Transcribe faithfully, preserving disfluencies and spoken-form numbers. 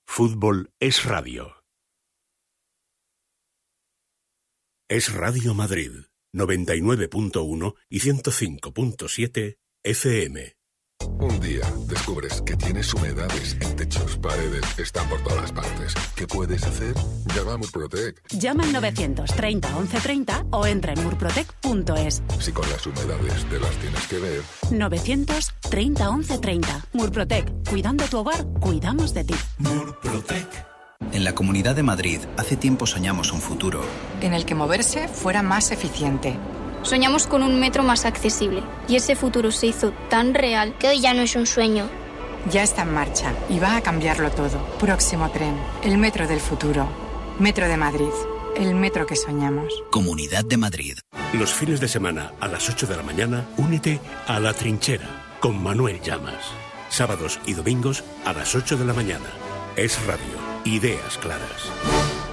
Fútbol es radio. Es Radio Madrid, noventa y nueve punto uno y ciento cinco punto siete F M. Un día descubres que tienes humedades en techos, paredes, están por todas partes. ¿Qué puedes hacer? Llama a Murprotec. Llama al novecientos treinta once treinta o entra en murprotec punto es. Si con las humedades te las tienes que ver. novecientos treinta once treinta. Murprotec. Cuidando tu hogar, cuidamos de ti. Murprotec. En la Comunidad de Madrid, hace tiempo soñamos un futuro en el que moverse fuera más eficiente. Soñamos con un metro más accesible y ese futuro se hizo tan real que hoy ya no es un sueño. Ya está en marcha y va a cambiarlo todo. Próximo tren, el metro del futuro. Metro de Madrid, el metro que soñamos. Comunidad de Madrid. Los fines de semana a las ocho de la mañana, únete a La Trinchera con Manuel Llamas. Sábados y domingos a las ocho de la mañana. Es radio. Ideas claras.